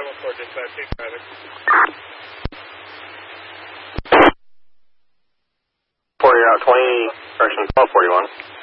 714 dispatch, take traffic. 40 out 20, correction 1241.